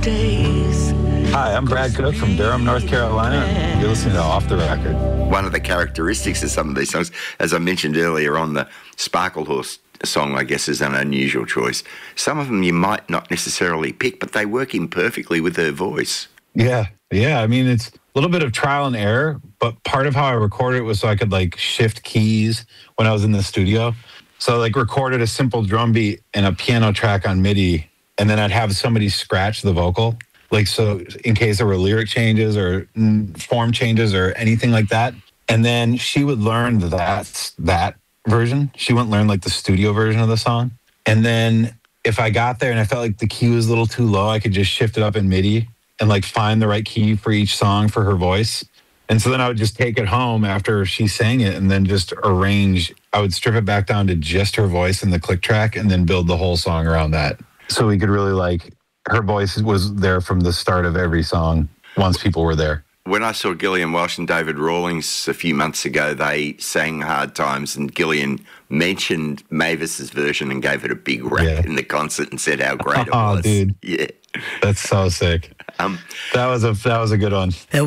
days. Hi, I'm Brad Cook from Durham, North Carolina. You're listening to Off the Record. One of the characteristics of some of these songs, as I mentioned earlier on, the Sparkle Horse song, I guess, is an unusual choice. Some of them you might not necessarily pick, but they work in perfectly with her voice. Yeah. I mean, it's a little bit of trial and error, but part of how I recorded it was so I could like shift keys when I was in the studio. So I like recorded a simple drum beat and a piano track on MIDI, and then I'd have somebody scratch the vocal. Like, so in case there were lyric changes or form changes or anything like that. And then she would learn that version. She wouldn't learn like the studio version of the song. And then if I got there and I felt like the key was a little too low, I could just shift it up in MIDI and like find the right key for each song for her voice. And so then I would just take it home after she sang it and then just arrange. I would strip it back down to just her voice and the click track and then build the whole song around that. So we could really like, her voice was there from the start of every song once people were there. When I saw Gillian Welch and David Rawlings a few months ago, they sang Hard Times, and Gillian mentioned Mavis's version and gave it a big rap in the concert and said how great it was. Oh, dude. Yeah. That's so sick. That was a good one.